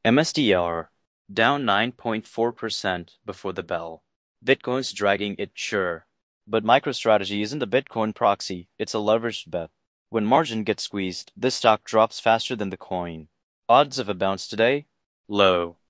MSTR down 9.4% before the bell. Bitcoin's dragging it, sure. But MicroStrategy isn't a Bitcoin proxy, it's a leveraged bet. When margin gets squeezed, this stock drops faster than the coin. Odds of a bounce today? Low.